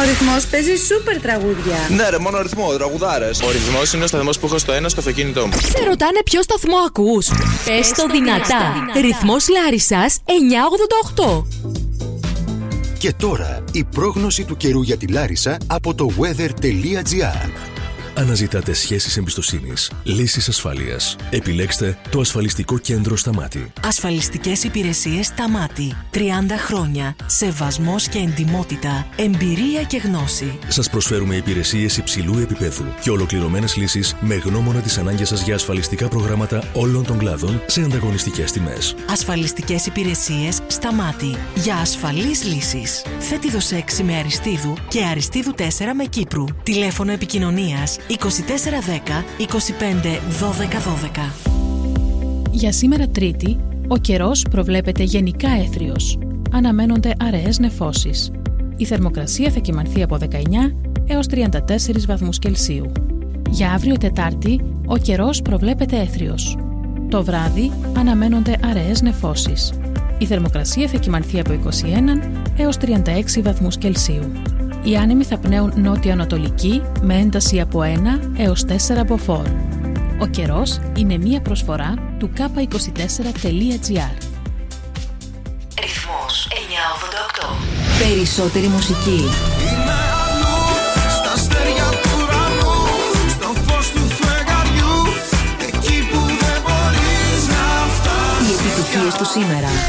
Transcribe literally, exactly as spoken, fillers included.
Ο Ρυθμός παίζει σούπερ τραγούδια. Ναι, ρε, μόνο ρυθμό, τραγουδάρες. Ο Ρυθμός είναι ο σταθμός που έχω στο ένα στο αυτοκίνητό μου. Σε ρωτάνε ποιο σταθμό ακούς. Πες το δυνατά. Ρυθμός Λάρισσας εννιακόσια ογδόντα οκτώ. Και τώρα η πρόγνωση του καιρού για τη Λάρισα από το weather.gr. Αναζητάτε σχέσεις εμπιστοσύνης, λύσεις ασφάλειας. Επιλέξτε το ασφαλιστικό κέντρο Σταμάτη. Ασφαλιστικές υπηρεσίες Σταμάτη. τριάντα χρόνια. Σεβασμός και εντιμότητα. Εμπειρία και γνώση. Σας προσφέρουμε υπηρεσίες υψηλού επίπεδου και ολοκληρωμένες λύσεις με γνώμονα τις ανάγκες σας για ασφαλιστικά προγράμματα όλων των κλάδων σε ανταγωνιστικές τιμές. Ασφαλιστικές υπηρεσίες Σταμάτη. Για ασφαλείς λύσεις. Θέτιδος έξι με Αριστείδου και Αριστείδου τέσσερα με Κύπρου. Τηλέφωνο επικοινωνίας είκοσι τέσσερα δέκα είκοσι πέντε δώδεκα δώδεκα. Για σήμερα Τρίτη, ο καιρός προβλέπεται γενικά έθριος. Αναμένονται αραιές νεφώσεις. Η θερμοκρασία θα κυμανθεί από δεκαεννιά έως τριάντα τέσσερις βαθμούς Κελσίου. Για αύριο Τετάρτη, ο καιρός προβλέπεται έθριος. Το βράδυ αναμένονται αραιές νεφώσεις. Η θερμοκρασία θα κυμανθεί από είκοσι ένα έως τριάντα έξι βαθμούς Κελσίου. Οι άνεμοι θα πνέουν νότιο-ανατολική με ένταση από ένα έως τέσσερα μποφόρ. Ο καιρός είναι μία προσφορά του κάπα είκοσι τέσσερα τελεία τζι άρ. Ρυθμός εννιακόσια ογδόντα οκτώ. Περισσότερη μουσική. Είμαι αλλού, στα αστέρια του ουρανού, στο φως του φεγγαριού, εκεί που δεν μπορείς να φτάσεις. Οι επιτυχίες του σήμερα.